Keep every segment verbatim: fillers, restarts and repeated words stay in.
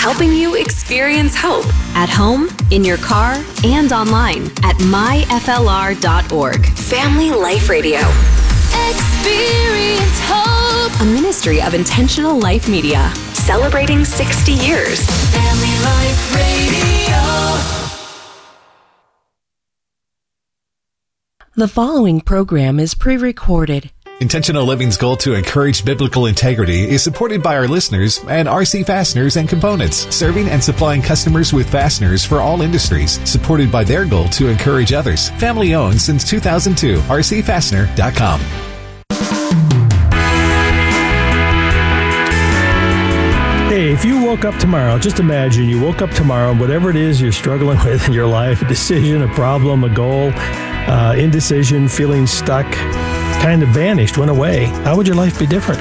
helping you experience hope at home, in your car, and online at my f l r dot org. Family Life Radio. Experience hope. A ministry of Intentional Life Media, celebrating sixty years. Family Life Radio. The following program is pre-recorded. Intentional Living's goal to encourage biblical integrity is supported by our listeners and R C Fasteners and Components, serving and supplying customers with fasteners for all industries, supported by their goal to encourage others. Family owned since two thousand two, r c fastener dot com. Hey, if you woke up tomorrow, just imagine you woke up tomorrow and whatever it is you're struggling with in your life, a decision, a problem, a goal, uh, indecision, feeling stuck, kind of vanished, went away. How would your life be different?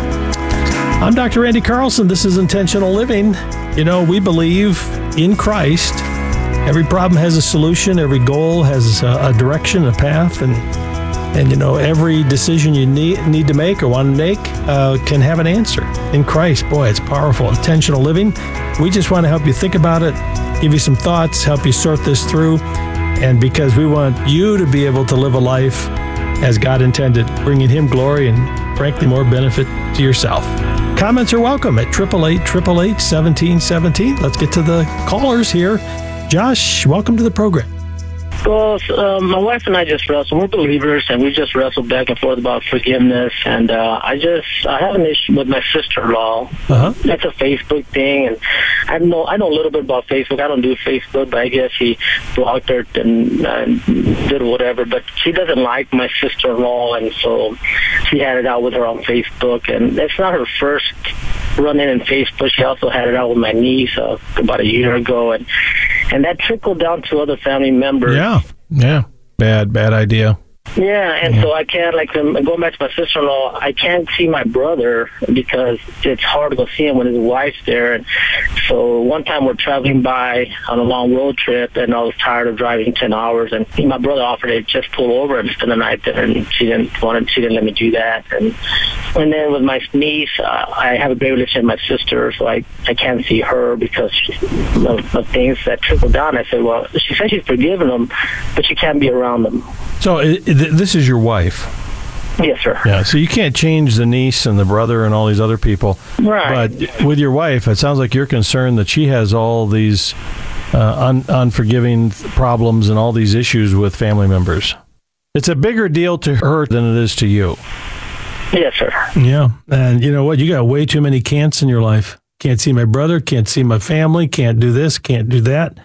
I'm Doctor Randy Carlson. This is Intentional Living. You know, we believe in Christ. Every problem has a solution. Every goal has a, a direction, a path, and and you know, every decision you need need to make or want to make uh, can have an answer in Christ. Boy, it's powerful. Intentional Living. We just want to help you think about it, give you some thoughts, help you sort this through, and because we want you to be able to live a life as God intended, bringing Him glory and, frankly, more benefit to yourself. Comments are welcome at eight eight eight, eight eight eight, one seven one seven. Let's get to the callers here. Josh, welcome to the program. Well, uh, my wife and I just wrestle. We're believers, and we just wrestle back and forth about forgiveness. And uh, I just I have an issue with my sister-in-law. Uh-huh. That's a Facebook thing, and I know I know a little bit about Facebook. I don't do Facebook, but I guess he blocked her and uh, did whatever. But she doesn't like my sister-in-law, and so she had it out with her on Facebook. And it's not her first run-in in Facebook. She also had it out with my niece uh, about a year ago, and and that trickled down to other family members. Yeah, yeah. Bad, bad idea. Yeah, and yeah. so I can't, like, um, going back to my sister-in-law, I can't see my brother because it's hard to go see him when his wife's there. And so one time we're traveling by on a long road trip, and I was tired of driving ten hours, and my brother offered to just pull over and spend the night there, and she didn't want to, she didn't let me do that. And and then with my niece, uh, I have a great relationship with my sister, so I, I can't see her because of, of things that trickle down. I said, well, she said she's forgiven them, but she can't be around them. So it, it, this is your wife. Yes, sir. Yeah, so you can't change the niece and the brother and all these other people. Right. But with your wife, it sounds like you're concerned that she has all these uh, un- unforgiving problems and all these issues with family members. It's a bigger deal to her than it is to you. Yes, sir. Yeah, and you know what? You got way too many can'ts in your life. Can't see my brother, can't see my family, can't do this, can't do that.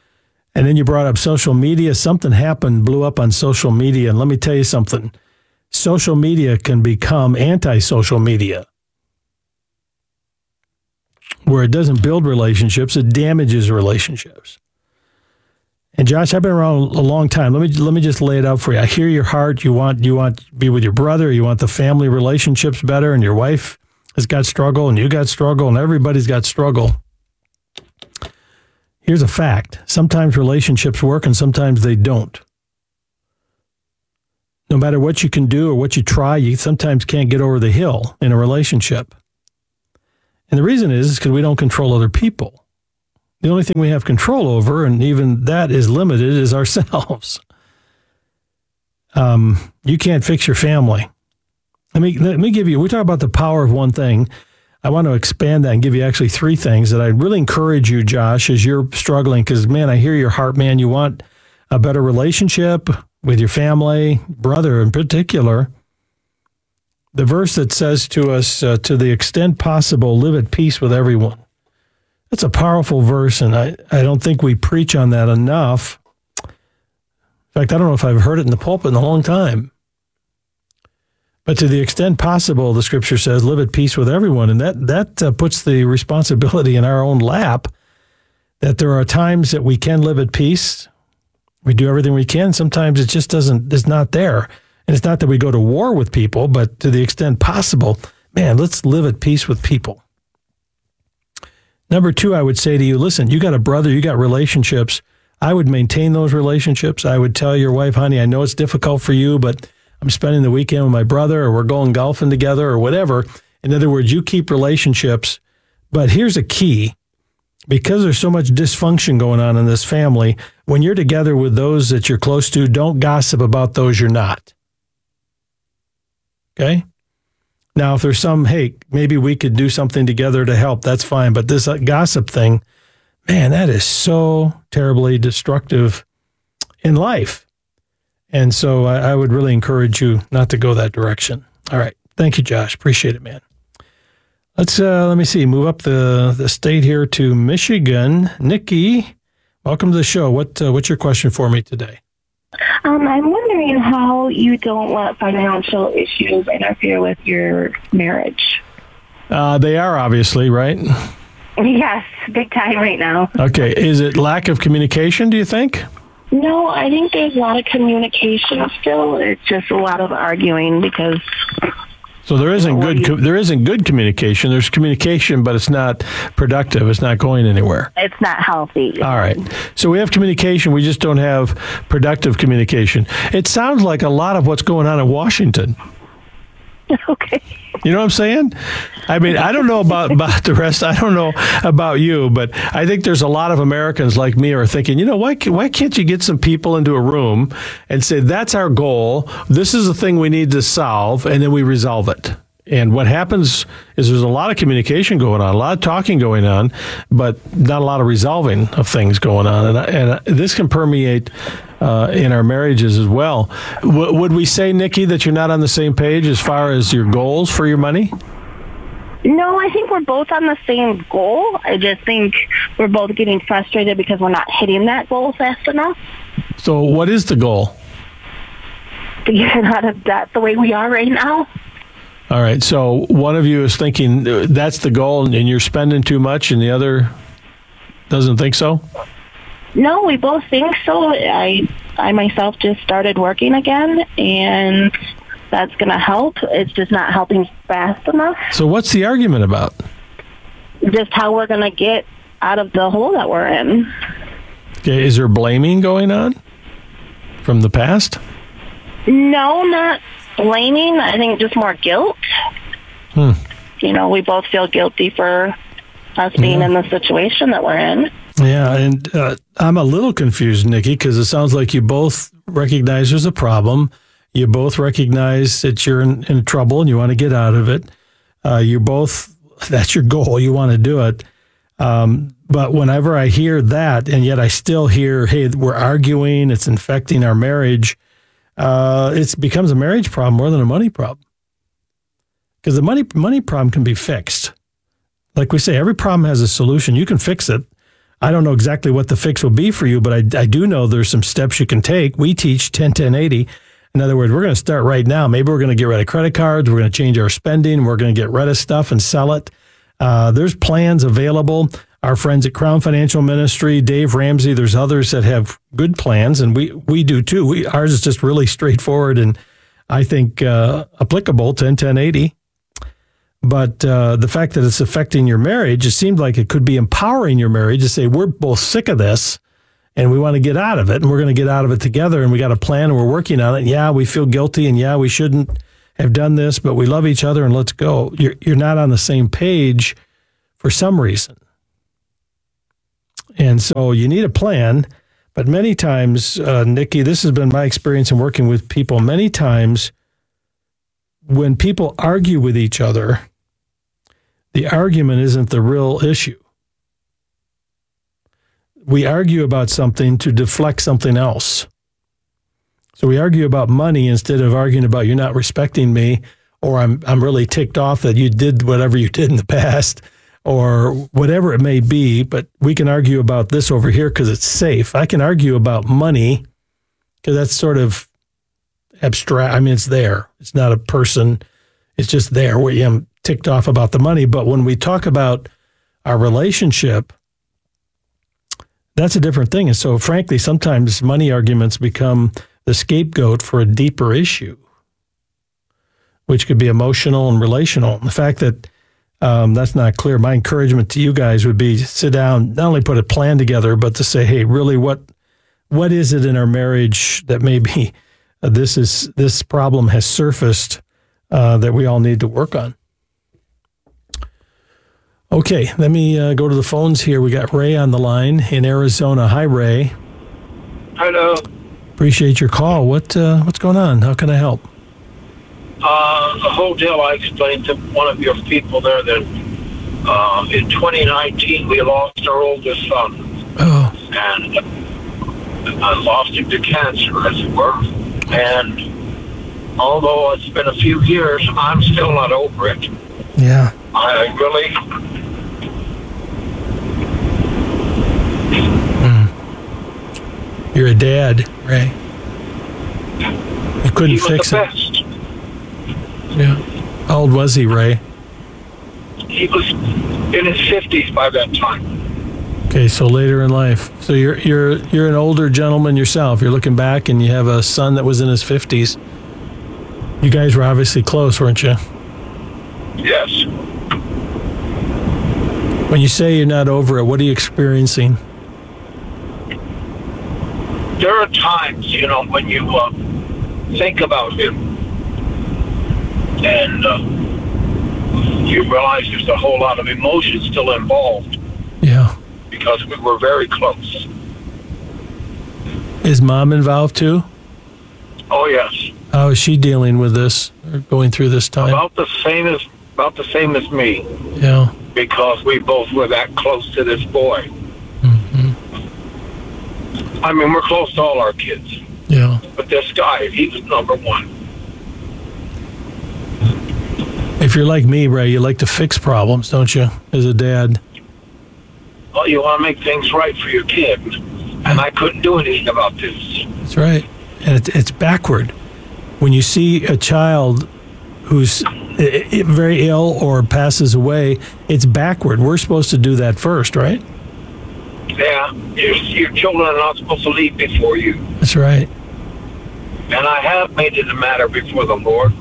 And then you brought up social media. Something happened, blew up on social media. And let me tell you something. Social media can become anti-social media, where it doesn't build relationships, it damages relationships. And Josh, I've been around a long time. Let me let me just lay it out for you. I hear your heart. You want you want to be with your brother. You want the family relationships better, and your wife has got struggle, and you got struggle, and everybody's got struggle. Here's a fact. Sometimes relationships work and sometimes they don't. No matter what you can do or what you try, you sometimes can't get over the hill in a relationship. And the reason is because we don't control other people. The only thing we have control over, and even that is limited, is ourselves. Um, you can't fix your family. Let me, let me give you, we talk about the power of one thing. I want to expand that and give you actually three things that I really encourage you, Josh, as you're struggling, because, man, I hear your heart, man. You want a better relationship with your family, brother in particular. The verse that says to us, uh, to the extent possible, live at peace with everyone. That's a powerful verse, and I, I don't think we preach on that enough. In fact, I don't know if I've heard it in the pulpit in a long time. But to the extent possible, the scripture says, live at peace with everyone. And that that uh, puts the responsibility in our own lap, that there are times that we can live at peace. We do everything we can. Sometimes it just doesn't, it's not there. And it's not that we go to war with people, but to the extent possible, man, let's live at peace with people. Number two, I would say to you, listen, you got a brother, you got relationships. I would maintain those relationships. I would tell your wife, honey, I know it's difficult for you, but I'm spending the weekend with my brother, or we're going golfing together, or whatever. In other words, you keep relationships. But here's a key. because there's so much dysfunction going on in this family, when you're together with those that you're close to, don't gossip about those you're not. Okay? Now, if there's some, hey, maybe we could do something together to help, that's fine. But this uh, gossip thing, man, that is so terribly destructive in life. And so I, I would really encourage you not to go that direction. All right. Thank you, Josh. Appreciate it, man. Let's, uh, let me see, move up the, the state here to Michigan. Nikki, welcome to the show. What uh, What's your question for me today? Um, I'm wondering how you don't let financial issues interfere with your marriage. Uh, they are, obviously, right? Yes, big time right now. Okay. Is it lack of communication, do you think? No, I think there's a lot of communication still. It's just a lot of arguing because... So there isn't good co- there isn't good communication. There's communication, but it's not productive. It's not going anywhere. It's not healthy. All right. So we have communication. We just don't have productive communication. It sounds like a lot of what's going on in Washington. Okay. You know what I'm saying? I mean, I don't know about, about the rest. I don't know about you, but I think there's a lot of Americans like me who are thinking, you know, why, why can't you get some people into a room and say, that's our goal. This is the thing we need to solve, and then we resolve it. And what happens is there's a lot of communication going on, a lot of talking going on, but not a lot of resolving of things going on. And, and this can permeate uh, in our marriages as well. W- would we say, Nikki, that you're not on the same page as far as your goals for your money? No, I think we're both on the same goal. I just think we're both getting frustrated because we're not hitting that goal fast enough. So what is the goal? To get out of debt the way we are right now. All right, so one of you is thinking that's the goal and you're spending too much and the other doesn't think so? No, we both think so. I I myself just started working again, and that's going to help. It's just not helping fast enough. So what's the argument about? Just how we're going to get out of the hole that we're in. Okay, is there blaming going on from the past? No, not blaming. I think just more guilt. Hmm. You know, we both feel guilty for us being yeah. in the situation that we're in. Yeah, and uh, I'm a little confused, Nikki, because it sounds like you both recognize there's a problem. You both recognize that you're in, in trouble and you want to get out of it. Uh, you both, that's your goal. You want to do it. Um, but whenever I hear that, and yet I still hear, hey, we're arguing, it's infecting our marriage, uh, it becomes a marriage problem more than a money problem. Because the money money problem can be fixed. Like we say, every problem has a solution. You can fix it. I don't know exactly what the fix will be for you, but I, I do know there's some steps you can take. We teach ten ten eighty. In other words, we're going to start right now. Maybe we're going to get rid of credit cards. We're going to change our spending. We're going to get rid of stuff and sell it. Uh, there's plans available. Our friends at Crown Financial Ministry, Dave Ramsey, there's others that have good plans, and we, we do too. We, ours is just really straightforward and I think uh, applicable, ten ten eighty. But uh, the fact that it's affecting your marriage, it seemed like it could be empowering your marriage to say, we're both sick of this and we want to get out of it, and we're going to get out of it together, and we got a plan and we're working on it. And yeah, we feel guilty, and yeah, we shouldn't have done this, but we love each other and let's go. You're, you're not on the same page for some reason. And so you need a plan. But many times, uh, Nikki, this has been my experience in working with people. Many times when people argue with each other, the argument isn't the real issue. We argue about something to deflect something else. So we argue about money instead of arguing about you're not respecting me, or I'm I'm really ticked off that you did whatever you did in the past, or whatever it may be. But we can argue about this over here because it's safe. I can argue about money because that's sort of abstract. I mean, it's there. It's not a person. It's just there where I'm ticked off about the money. But when we talk about our relationship, that's a different thing. And so, frankly, sometimes money arguments become the scapegoat for a deeper issue, which could be emotional and relational. The fact that um, that's not clear, my encouragement to you guys would be to sit down, not only put a plan together, but to say, hey, really, what what is it in our marriage that maybe uh, this is this problem has surfaced uh, that we all need to work on? Okay, let me uh, go to the phones here. We got Ray on the line in Arizona. Hi, Ray. Hello. Appreciate your call. What uh, what's going on? How can I help? Uh, the whole deal I explained to one of your people there that uh, in twenty nineteen we lost our oldest son. Oh. And I lost him to cancer, as it were. And although it's been a few years, I'm still not over it. Yeah. I really... Mm. You're a dad, Ray. You couldn't he was fix the it. best. Yeah. How old was he, Ray? He was in his fifties by that time. Okay, so later in life. So you're you're you're an older gentleman yourself. You're looking back and you have a son that was in his fifties. You guys were obviously close, weren't you? Yes. When you say you're not over it, what are you experiencing? There are times, you know, when you uh, think about him and uh, you realize there's a whole lot of emotion still involved. Yeah. Because we were very close. Is mom involved too? Oh, yes. How is she dealing with this, or going through this time? About the same as about the same as me. Yeah. Because we both were that close to this boy. Mm-hmm. I mean, we're close to all our kids. Yeah. But this guy, he was number one. If you're like me, Ray, you like to fix problems, don't you, as a dad? Well, you want to make things right for your kid. And I couldn't do anything about this. That's right. And it, it's backward. When you see a child who's very ill or passes away, it's backward. We're supposed to do that first, right? Yeah. Your, your children are not supposed to leave before you. That's right. And I have made it a matter before the Lord.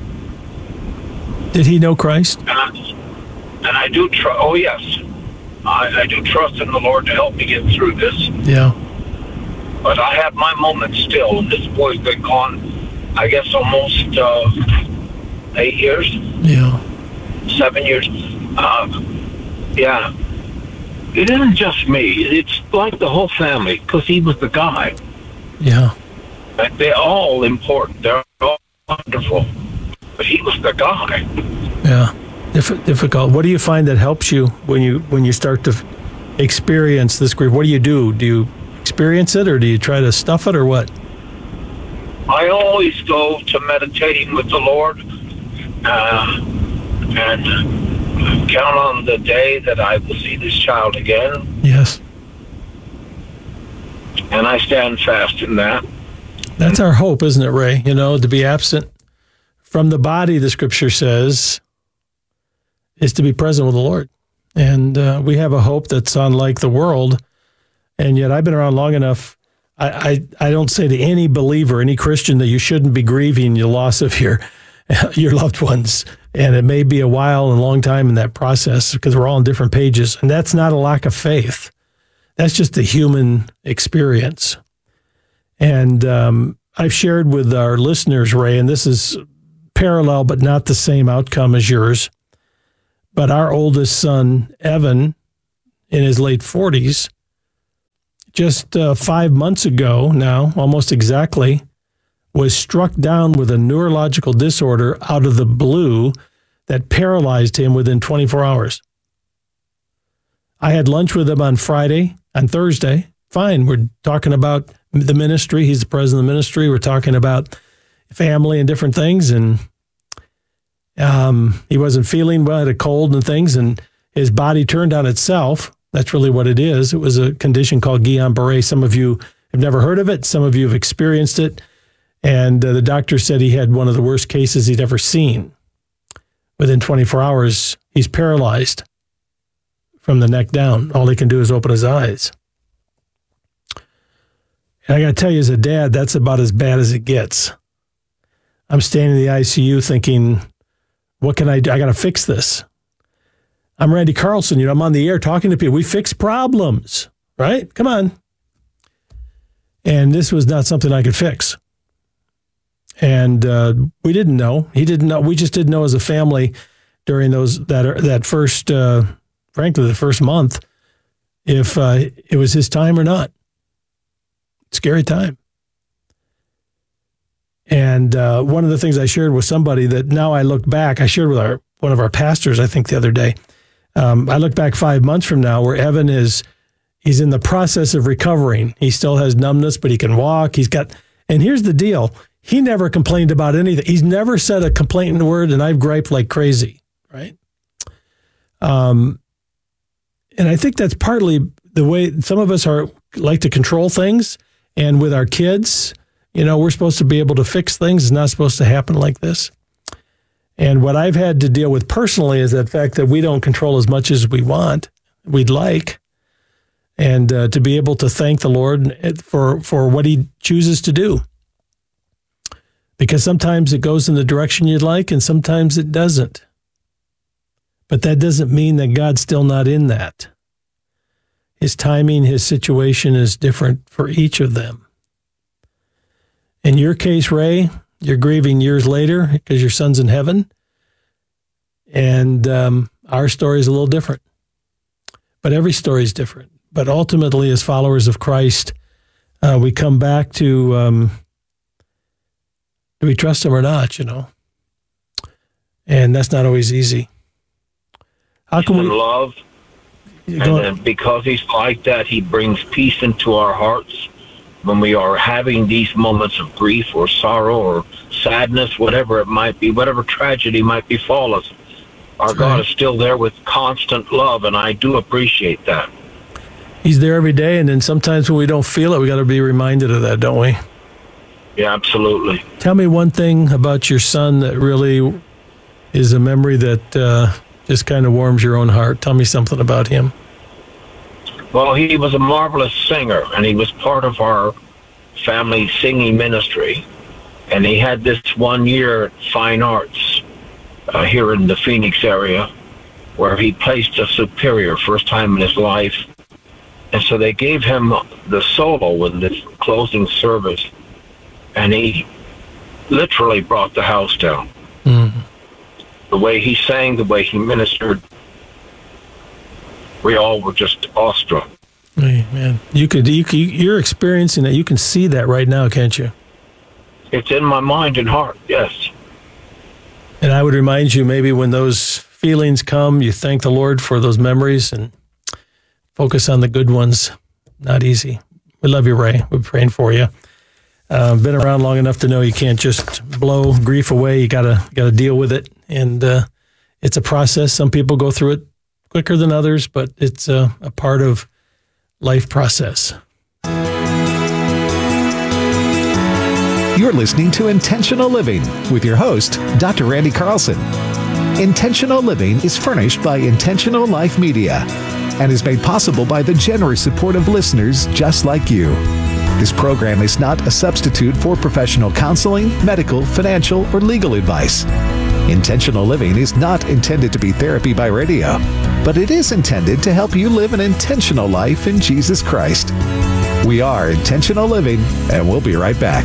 Did he know Christ? And I, and I do trust. Oh, yes. I, I do trust in the Lord to help me get through this. Yeah. But I have my moments still. And this boy's been gone, I guess, almost uh, eight years. Yeah. Seven years. Uh, yeah. It isn't just me. It's like the whole family, because he was the guy. Yeah. Like, they're all important. They're all wonderful. But he was the guy. Yeah. Dif- difficult. What do you find that helps you when you when you start to experience this grief? What do you do? Do you experience it, or do you try to stuff it, or what? I always go to meditating with the Lord, uh, and count on the day that I will see this child again. Yes. And I stand fast in that. That's our hope, isn't it, Ray? You know, to be absent from the body, the scripture says, is to be present with the Lord. And uh, we have a hope that's unlike the world. And yet I've been around long enough. I, I, I don't say to any believer, any Christian, that you shouldn't be grieving the loss of your, your loved ones. And it may be a while and a long time in that process because we're all on different pages. And that's not a lack of faith. That's just a human experience. And um, I've shared with our listeners, Ray, and this is parallel but not the same outcome as yours. But our oldest son, Evan, in his late forties, just uh, five months ago now, almost exactly, was struck down with a neurological disorder out of the blue that paralyzed him within twenty-four hours. I had lunch with him on Friday, on Thursday. Fine, we're talking about the ministry. He's the president of the ministry. We're talking about family and different things, and um, he wasn't feeling well, had a cold and things, and his body turned on itself. That's really what it is. It was a condition called Guillain-Barré. Some of you have never heard of it. Some of you have experienced it. And uh, the doctor said he had one of the worst cases he'd ever seen. Within twenty-four hours, he's paralyzed from the neck down. All he can do is open his eyes. And I got to tell you, as a dad, that's about as bad as it gets. I'm standing in the I C U thinking, what can I do? I got to fix this. I'm Randy Carlson. You know, I'm on the air talking to people. We fix problems, right? Come on. And this was not something I could fix. And uh, we didn't know. He didn't know. We just didn't know as a family during those that that first uh, frankly, the first month, if uh, it was his time or not. Scary time. And uh, one of the things I shared with somebody that now I look back, I shared with our one of our pastors, I think the other day. Um, I look back five months from now where Evan is, he's in the process of recovering. He still has numbness, but he can walk. He's got, and here's the deal. He never complained about anything. He's never said a complaint word, and I've griped like crazy, right? Um, and I think that's partly the way some of us are like to control things. And with our kids, you know, we're supposed to be able to fix things. It's not supposed to happen like this. And what I've had to deal with personally is the fact that we don't control as much as we want, we'd like, and uh, to be able to thank the Lord for, for what he chooses to do. Because sometimes it goes in the direction you'd like, and sometimes it doesn't. But that doesn't mean that God's still not in that. His timing, his situation is different for each of them. In your case, Ray, you're grieving years later because your son's in heaven. And um, our story is a little different. But every story is different. But ultimately, as followers of Christ, uh, we come back to... Um, do we trust him or not, you know? And that's not always easy. How can we love? And then because he's like that, he brings peace into our hearts when we are having these moments of grief or sorrow or sadness, whatever it might be, whatever tragedy might befall us. Our That's God right. is still there with constant love, and I do appreciate that. He's there every day, and then sometimes when we don't feel it, we got to be reminded of that, don't we? Yeah, absolutely. Tell me one thing about your son that really is a memory that uh, just kind of warms your own heart. Tell me something about him. Well, he was a marvelous singer, and he was part of our family singing ministry. And he had this one year at Fine Arts uh, here in the Phoenix area where he placed a superior first time in his life. And so they gave him the solo in this closing service. And he literally brought the house down. Mm-hmm. The way he sang, the way he ministered, we all were just awestruck. Hey, man, you could, you could, you're experiencing that. You can see that right now, can't you? It's in my mind and heart, yes. And I would remind you, maybe when those feelings come, you thank the Lord for those memories and focus on the good ones. Not easy. We love you, Ray. We're praying for you. Uh, been around long enough to know you can't just blow grief away. You gotta gotta deal with it, and uh, it's a process. Some people go through it quicker than others, but it's a, a part of life process. You're listening to Intentional Living with your host, Doctor Randy Carlson. Intentional Living is furnished by Intentional Life Media and is made possible by the generous support of listeners just like you. This program is not a substitute for professional counseling, medical, financial, or legal advice. Intentional Living is not intended to be therapy by radio, but it is intended to help you live an intentional life in Jesus Christ. We are Intentional Living, and we'll be right back.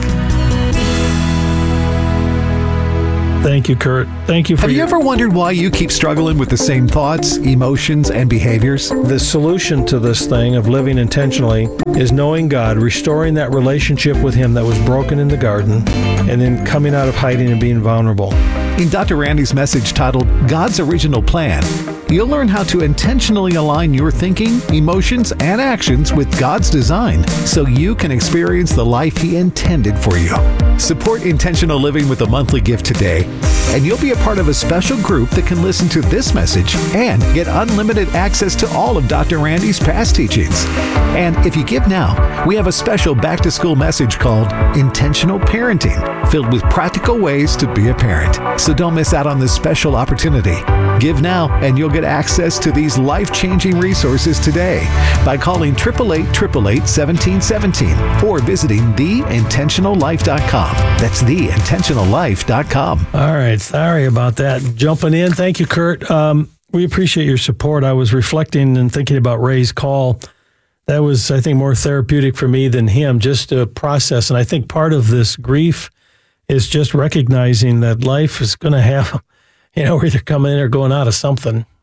Thank you, Kurt. Thank you for Have you your- ever wondered why you keep struggling with the same thoughts, emotions, and behaviors? The solution to this thing of living intentionally is knowing God, restoring that relationship with Him that was broken in the garden, and then coming out of hiding and being vulnerable. In Doctor Randy's message titled God's Original Plan, you'll learn how to intentionally align your thinking, emotions, and actions with God's design so you can experience the life He intended for you. Support Intentional Living with a monthly gift today, and you'll be a part of a special group that can listen to this message and get unlimited access to all of Doctor Randy's past teachings. And if you give now, we have a special back-to-school message called Intentional Parenting, filled with practical ways to be a parent. So don't miss out on this special opportunity. Give now, and you'll get access to these life-changing resources today by calling eight eight eight, eight eight eight, one seven one seven or visiting the intentional life dot com. That's the intentional life dot com. All right. Sorry about that. Jumping in. Thank you, Kurt. Um, we appreciate your support. I was reflecting and thinking about Ray's call. That was, I think, more therapeutic for me than him, just to process. And I think part of this grief is just recognizing that life is going to have, you know, we're either coming in or going out of something.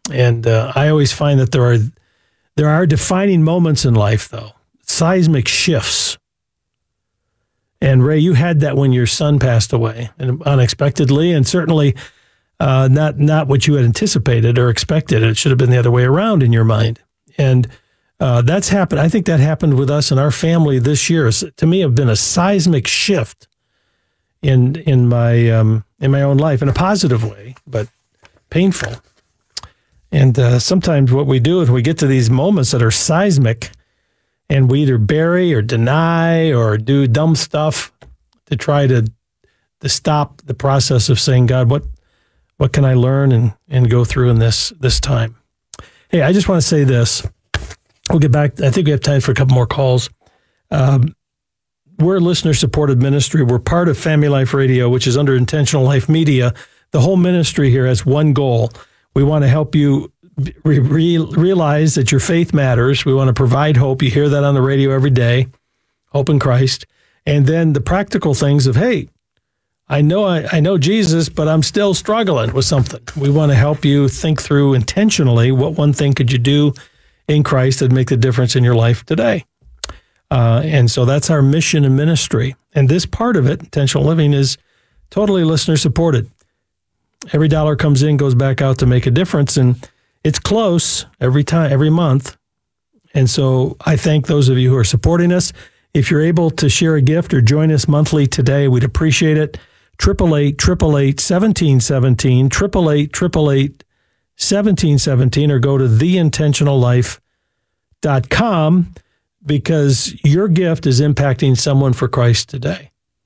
And uh, I always find that there are there are defining moments in life, though, seismic shifts. And Ray, you had that when your son passed away, and unexpectedly, and certainly uh, not not what you had anticipated or expected. It should have been the other way around in your mind. And uh, that's happened. I think that happened with us and our family this year. It's, to me, have been a seismic shift in in my um, in my own life in a positive way, but painful. And uh, sometimes what we do is we get to these moments that are seismic, and we either bury or deny or do dumb stuff to try to to stop the process of saying, God, what what can I learn and, and go through in this this time? Hey, I just want to say this. We'll get back. I think we have time for a couple more calls. Um, we're a listener-supported ministry. We're part of Family Life Radio, which is under Intentional Life Media. The whole ministry here has one goal. We want to help you re- re- realize that your faith matters. We want to provide hope. You hear that on the radio every day, hope in Christ. And then the practical things of, hey, I know I, I know Jesus, but I'm still struggling with something. We want to help you think through intentionally what one thing could you do in Christ that make the difference in your life today. Uh, and so that's our mission and ministry. And this part of it, intentional living, is totally listener supported. Every dollar comes in, goes back out to make a difference, and it's close every time, every month. And so I thank those of you who are supporting us. If you're able to share a gift or join us monthly today, we'd appreciate it. Triple eight, triple eight, seventeen seventeen, triple eight, triple eight, seventeen seventeen, or go to the intentional life dot com because your gift is impacting someone for Christ today.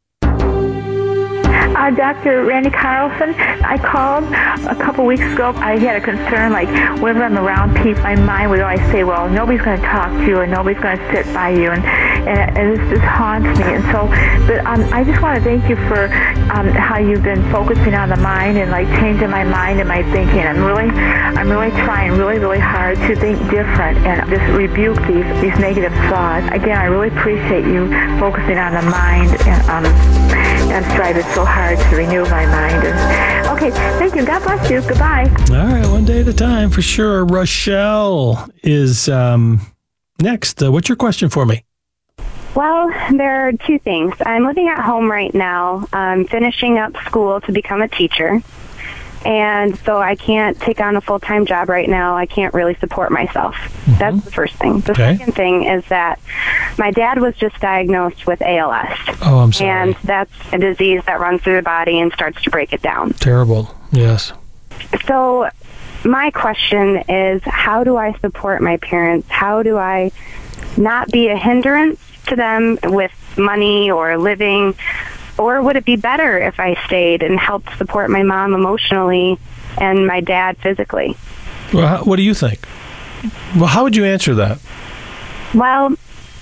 Uh, Doctor Randy Carlson, I called a couple weeks ago. I had a concern, like whenever I'm around people, my mind would always say, well, nobody's going to talk to you and nobody's going to sit by you, and, and, and this just haunts me. And so, but um, I just want to thank you for um, how you've been focusing on the mind and like changing my mind and my thinking. I'm really, I'm really trying really, really hard to think different and just rebuke these, these negative thoughts. Again, I really appreciate you focusing on the mind, and um, I'm striving so hard to renew my mind. And, okay, thank you. God bless you. Goodbye. All right, one day at a time for sure. Rochelle is um, next. Uh, what's your question for me? Well, there are two things. I'm living at home right now. I'm finishing up school to become a teacher. And so I can't take on a full-time job right now. I can't really support myself. Mm-hmm. That's the first thing. The okay. second thing is that my dad was just diagnosed with A L S. Oh, I'm sorry. And that's a disease that runs through the body and starts to break it down. Terrible, yes. So my question is, how do I support my parents? How do I not be a hindrance to them with money or living? Or would it be better if I stayed and helped support my mom emotionally and my dad physically? Well, how, what do you think? Well, how would you answer that? Well,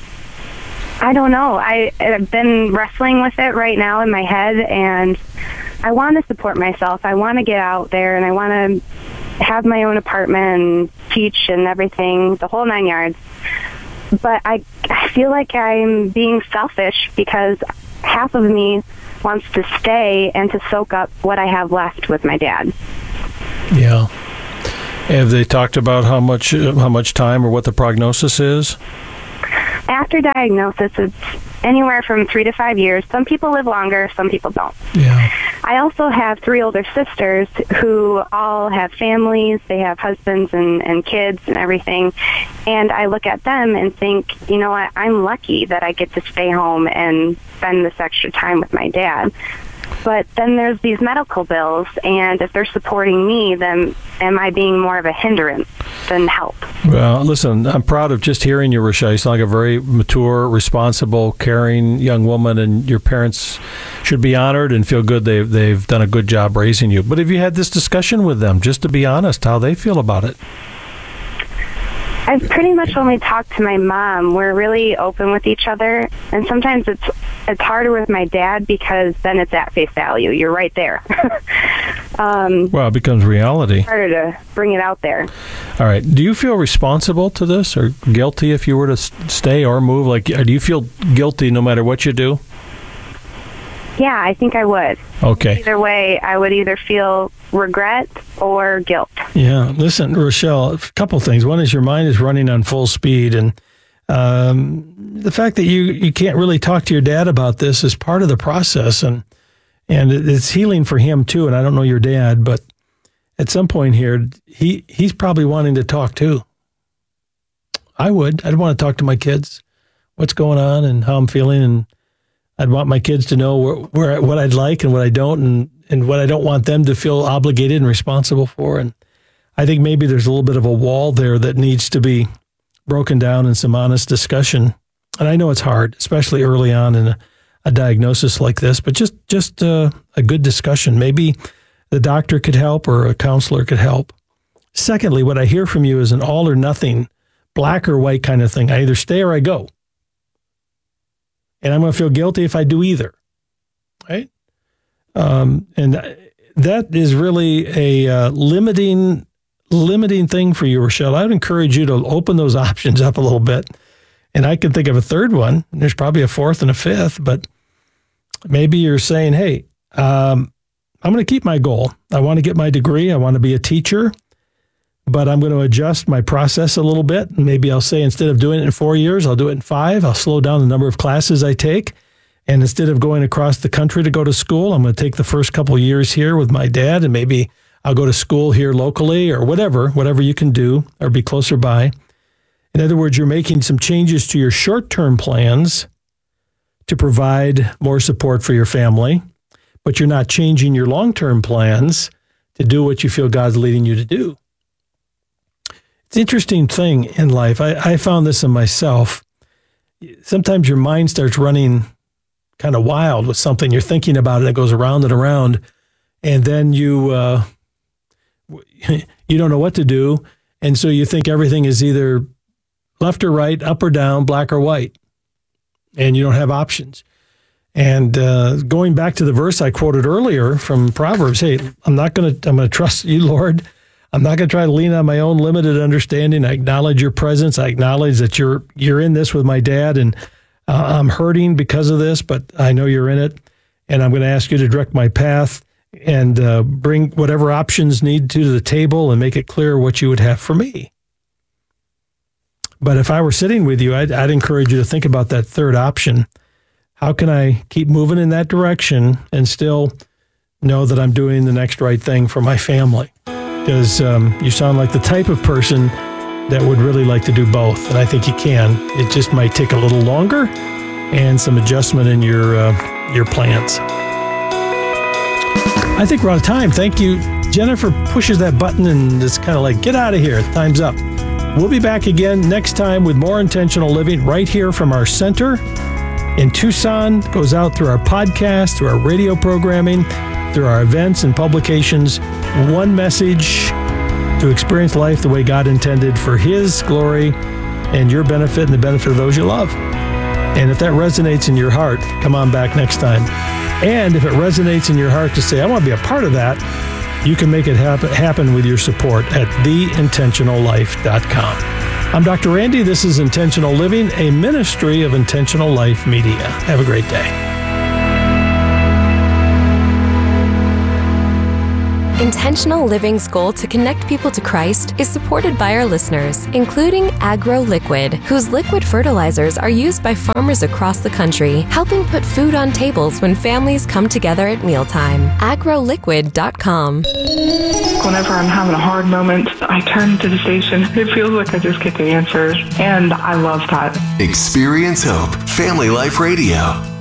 I don't know. I, I've been wrestling with it right now in my head, and I want to support myself. I want to get out there, and I want to have my own apartment and teach and everything, the whole nine yards. But I, I feel like I'm being selfish because half of me wants to stay and to soak up what I have left with my dad. Yeah. Have they talked about how much how much time or what the prognosis is? After diagnosis, it's anywhere from three to five years. Some people live longer, some people don't. Yeah. I also have three older sisters who all have families. They have husbands and, and kids and everything. And I look at them and think, you know what, I'm lucky that I get to stay home and spend this extra time with my dad. But then there's these medical bills, and if they're supporting me, then am I being more of a hindrance than help? Well, listen, I'm proud of just hearing you, Rochelle. You sound like a very mature, responsible, caring young woman, and your parents should be honored and feel good they've, they've done a good job raising you. But have you had this discussion with them, just to be honest, how they feel about it? I've pretty much only talked to my mom. We're really open with each other, and sometimes it's it's harder with my dad because then it's at face value. You're right there. um, well, it becomes reality. It's harder to bring it out there. All right. Do you feel responsible to this or guilty if you were to stay or move? Like, do you feel guilty no matter what you do? Yeah, I think I would. Okay. Either way, I would either feel regret or guilt. Yeah. Listen, Rochelle, a couple things. One is your mind is running on full speed, and um, the fact that you, you can't really talk to your dad about this is part of the process, and and it's healing for him too. And I don't know your dad, but at some point here, he he's probably wanting to talk too. I would. I'd want to talk to my kids, what's going on and how I'm feeling, and I'd want my kids to know where, where what I'd like and what I don't, and, and what I don't want them to feel obligated and responsible for. And I think maybe there's a little bit of a wall there that needs to be broken down in some honest discussion. And I know it's hard, especially early on in a, a diagnosis like this, but just, just uh, a good discussion. Maybe the doctor could help or a counselor could help. Secondly, what I hear from you is an all or nothing, black or white kind of thing. I either stay or I go. And I'm going to feel guilty if I do either. Right? Um, and that is really a uh, limiting limiting thing for you, Rochelle. I would encourage you to open those options up a little bit. And I can think of a third one. There's probably a fourth and a fifth, but maybe you're saying, hey, um, I'm going to keep my goal. I want to get my degree. I want to be a teacher, but I'm going to adjust my process a little bit. Maybe I'll say instead of doing it in four years, I'll do it in five. I'll slow down the number of classes I take. And instead of going across the country to go to school, I'm going to take the first couple of years here with my dad, and maybe I'll go to school here locally or whatever, whatever you can do or be closer by. In other words, you're making some changes to your short-term plans to provide more support for your family, but you're not changing your long-term plans to do what you feel God's leading you to do. It's an interesting thing in life. I, I found this in myself. Sometimes your mind starts running kind of wild with something. You're thinking about it, it goes around and around, and then you uh, you don't know what to do, and so you think everything is either left or right, up or down, black or white, and you don't have options. And uh, going back to the verse I quoted earlier from Proverbs, hey, I'm not going to, I'm going to trust you, Lord. I'm not going to try to lean on my own limited understanding. I acknowledge your presence. I acknowledge that you're you're in this with my dad, and uh, I'm hurting because of this, but I know you're in it, and I'm going to ask you to direct my path and uh, bring whatever options need to the table and make it clear what you would have for me. But if I were sitting with you, I'd, I'd encourage you to think about that third option. How can I keep moving in that direction and still know that I'm doing the next right thing for my family? Because um, you sound like the type of person that would really like to do both. And I think you can. It just might take a little longer and some adjustment in your uh, your plans. I think we're out of time. Thank you. Jennifer pushes that button and it's kind of like, get out of here. Time's up. We'll be back again next time with more intentional living right here from our center in Tucson. It goes out through our podcast, through our radio programming, through our events and publications. One message: to experience life the way God intended for His glory and your benefit and the benefit of those you love. And if that resonates in your heart, come on back next time. And if it resonates in your heart to say, I want to be a part of that, you can make it happen, happen with your support at the intentional life dot com. I'm Doctor Randy. This is Intentional Living, a ministry of Intentional Life Media. Have a great day. Intentional Living's goal to connect people to Christ is supported by our listeners, including AgroLiquid, whose liquid fertilizers are used by farmers across the country, helping put food on tables when families come together at mealtime. agro liquid dot com. Whenever I'm having a hard moment, I turn to the station. It feels like I just get the answers, and I love that. Experience Hope, Family Life Radio.